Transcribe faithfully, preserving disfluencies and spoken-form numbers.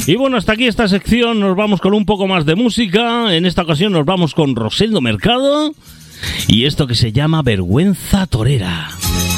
Y bueno, hasta aquí esta sección, nos vamos con un poco más de música. En esta ocasión nos vamos con Rosendo Mercado y esto que se llama Vergüenza Torera.